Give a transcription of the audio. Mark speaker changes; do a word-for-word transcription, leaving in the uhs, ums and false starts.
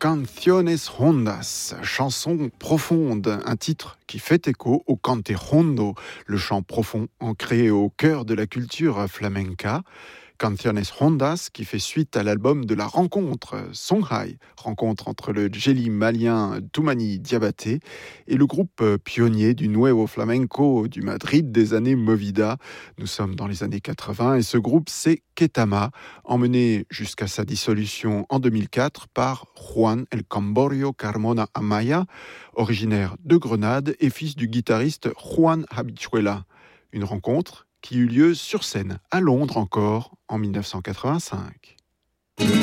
Speaker 1: Canciones Hondas, chanson profonde, un titre qui fait écho au cante hondo, le chant profond ancré au cœur de la culture flamenca. Canciones Hondas, qui fait suite à l'album de la rencontre, Songhai, rencontre entre le djeli malien Toumani Diabaté et le groupe pionnier du Nuevo Flamenco du Madrid des années Movida. Nous sommes dans les années quatre-vingts et ce groupe, c'est Ketama, emmené jusqu'à sa dissolution en deux mille quatre par Juan El Camborio Carmona Amaya, originaire de Grenade et fils du guitariste Juan Habichuela. Une rencontre qui eut lieu sur scène à Londres encore en dix-neuf cent quatre-vingt-cinq.